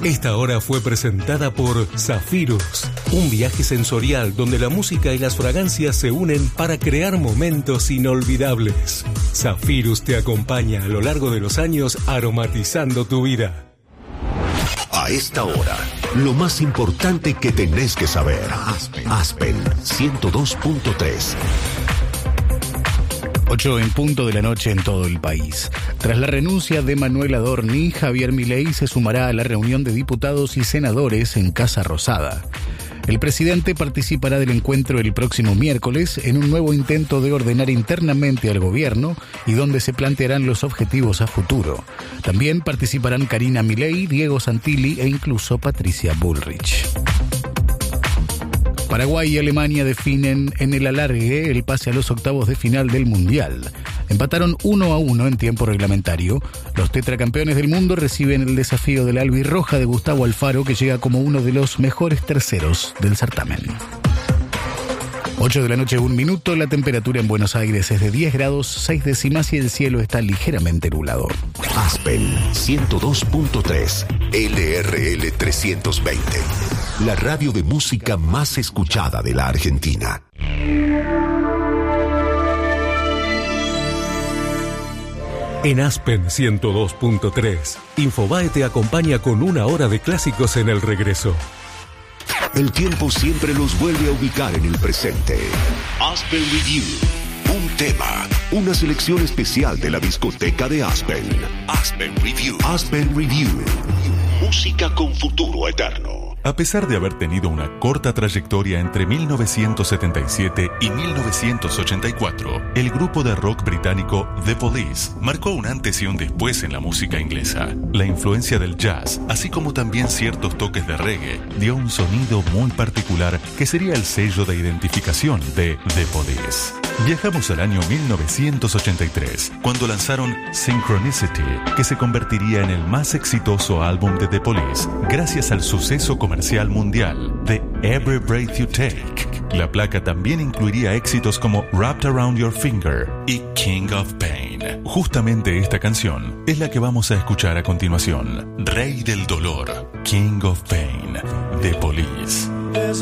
Esta hora fue presentada por Zafirus, un viaje sensorial donde la música y las fragancias se unen para crear momentos inolvidables. Zafirus te acompaña a lo largo de los años aromatizando tu vida. A esta hora, lo más importante que tenés que saber. Aspen 102.3. 8 en punto de la noche en todo el país. Tras la renuncia de Manuel Adorni, Javier Milei se sumará a la reunión de diputados y senadores en Casa Rosada. El presidente participará del encuentro el próximo miércoles en un nuevo intento de ordenar internamente al gobierno y donde se plantearán los objetivos a futuro. También participarán Karina Milei, Diego Santilli e incluso Patricia Bullrich. Paraguay y Alemania definen en el alargue el pase a los octavos de final del Mundial. Empataron 1-1 en tiempo reglamentario. Los tetracampeones del mundo reciben el desafío de la albirroja de Gustavo Alfaro, que llega como uno de los mejores terceros del certamen. 8 de la noche, 1 minuto. La temperatura en Buenos Aires es de 10 grados 6 décimas y el cielo está ligeramente nublado. Aspen 102.3 LRL 320. La radio de música más escuchada de la Argentina. En Aspen 102.3, Infobae te acompaña con una hora de clásicos en el regreso. El tiempo siempre los vuelve a ubicar en el presente. Aspen Review. Un tema, una selección especial de la discoteca de Aspen. Aspen Review. Aspen Review. Música con futuro eterno. A pesar de haber tenido una corta trayectoria entre 1977 y 1984, el grupo de rock británico The Police marcó un antes y un después en la música inglesa. La influencia del jazz, así como también ciertos toques de reggae, dio un sonido muy particular que sería el sello de identificación de The Police. Viajamos al año 1983, cuando lanzaron Synchronicity, que se convertiría en el más exitoso álbum de The Police, gracias al suceso comercial mundial de Every Breath You Take. La placa también incluiría éxitos como Wrapped Around Your Finger y King of Pain. Justamente esta canción es la que vamos a escuchar a continuación. Rey del Dolor, King of Pain, The Police.